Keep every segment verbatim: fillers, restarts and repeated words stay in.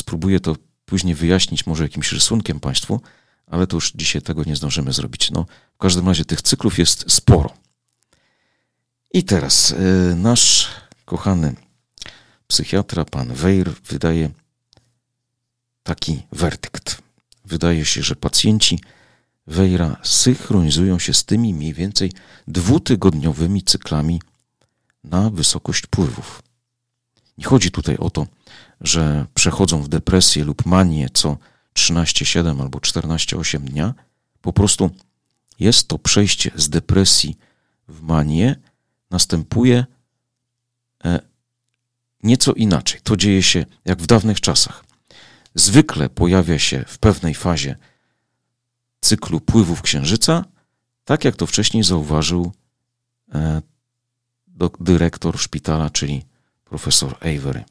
spróbuję to później wyjaśnić może jakimś rysunkiem Państwu, ale to już dzisiaj tego nie zdążymy zrobić. No, w każdym razie tych cyklów jest sporo. I teraz yy, nasz kochany psychiatra, pan Weir, wydaje taki werdykt. Wydaje się, że pacjenci Weira synchronizują się z tymi mniej więcej dwutygodniowymi cyklami na wysokość pływów. Nie chodzi tutaj o to, że przechodzą w depresję lub manię co trzynaście siedem albo czternaście osiem dnia. Po prostu jest to przejście z depresji w manię, następuje e, nieco inaczej. To dzieje się jak w dawnych czasach. Zwykle pojawia się w pewnej fazie cyklu pływów Księżyca, tak jak to wcześniej zauważył e, do, dyrektor szpitala, czyli profesor Avery.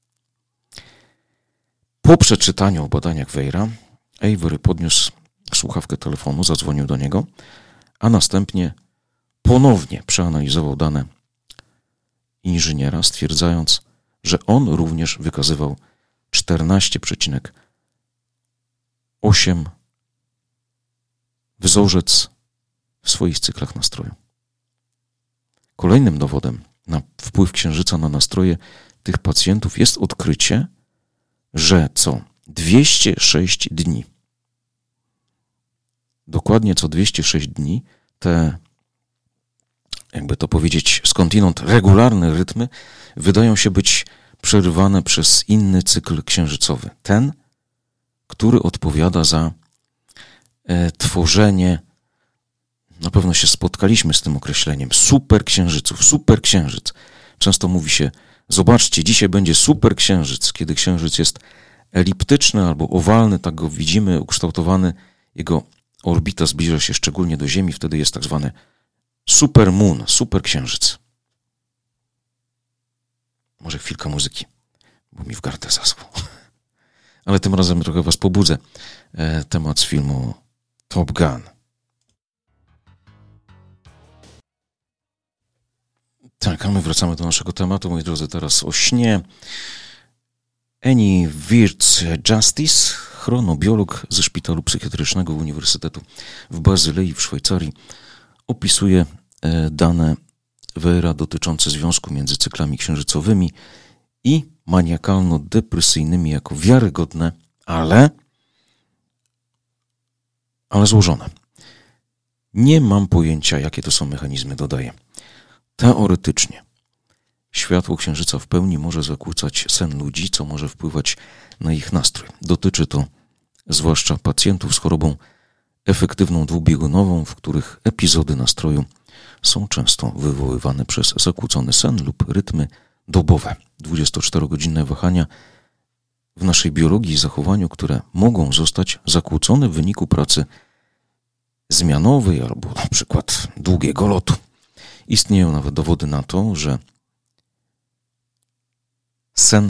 Po przeczytaniu o badaniach Weira, Avery podniósł słuchawkę telefonu, zadzwonił do niego, a następnie ponownie przeanalizował dane inżyniera, stwierdzając, że on również wykazywał czternaście przecinek osiem wzorzec w swoich cyklach nastroju. Kolejnym dowodem na wpływ Księżyca na nastroje tych pacjentów jest odkrycie, że co dwieście sześć dni, dokładnie co dwieście sześć dni, te, jakby to powiedzieć, skądinąd regularne rytmy wydają się być przerywane przez inny cykl księżycowy. Ten, który odpowiada za e, tworzenie, na pewno się spotkaliśmy z tym określeniem, superksiężyców, superksiężyc. Często mówi się, zobaczcie, dzisiaj będzie superksiężyc, kiedy księżyc jest eliptyczny albo owalny, tak go widzimy, ukształtowany, jego orbita zbliża się szczególnie do Ziemi, wtedy jest tak zwany supermoon, superksiężyc. Może chwilkę muzyki, bo mi w gardę zaschło. Ale tym razem trochę was pobudzę. E, temat z filmu Top Gun. Tak, a my wracamy do naszego tematu, moi drodzy, teraz o śnie. Annie Wirtz-Justice, chronobiolog ze Szpitalu Psychiatrycznego Uniwersytetu w Bazylei w Szwajcarii, opisuje e, dane Weira dotyczące związku między cyklami księżycowymi i maniakalno-depresyjnymi jako wiarygodne, ale, ale złożone. Nie mam pojęcia, jakie to są mechanizmy, dodaję. Teoretycznie światło księżyca w pełni może zakłócać sen ludzi, co może wpływać na ich nastrój. Dotyczy to zwłaszcza pacjentów z chorobą efektywną dwubiegunową, w których epizody nastroju są często wywoływane przez zakłócony sen lub rytmy dobowe. dwudziestoczterogodzinne wahania w naszej biologii i zachowaniu, które mogą zostać zakłócone w wyniku pracy zmianowej albo na przykład długiego lotu. Istnieją nawet dowody na to, że sen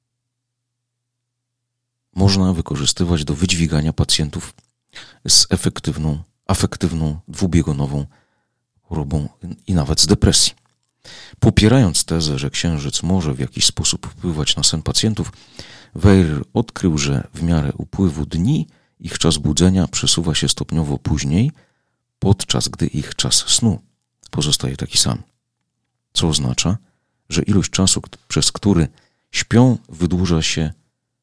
można wykorzystywać do wydźwigania pacjentów z efektywną, afektywną, dwubiegunową chorobą i nawet z depresji. Popierając tezę, że księżyc może w jakiś sposób wpływać na sen pacjentów, Weir odkrył, że w miarę upływu dni ich czas budzenia przesuwa się stopniowo później, podczas gdy ich czas snu pozostaje taki sam. Co oznacza, że ilość czasu, przez który śpią, wydłuża się,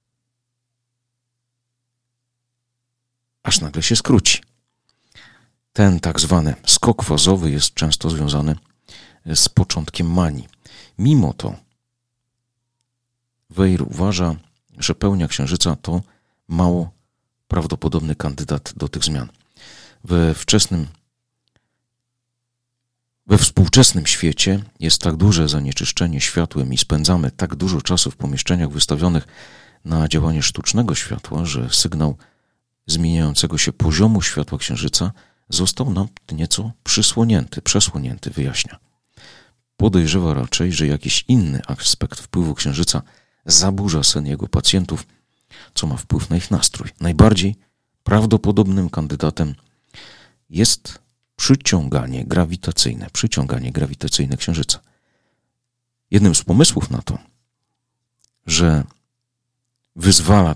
aż nagle się skróci. Ten tak zwany skok fazowy jest często związany z początkiem manii. Mimo to Weir uważa, że pełnia księżyca to mało prawdopodobny kandydat do tych zmian. We wczesnym We współczesnym świecie jest tak duże zanieczyszczenie światłem i spędzamy tak dużo czasu w pomieszczeniach wystawionych na działanie sztucznego światła, że sygnał zmieniającego się poziomu światła księżyca został nam nieco przysłonięty, przesłonięty, wyjaśnia. Podejrzewa raczej, że jakiś inny aspekt wpływu księżyca zaburza sen jego pacjentów, co ma wpływ na ich nastrój. Najbardziej prawdopodobnym kandydatem jest przyciąganie grawitacyjne, przyciąganie grawitacyjne księżyca. Jednym z pomysłów na to, że wyzwala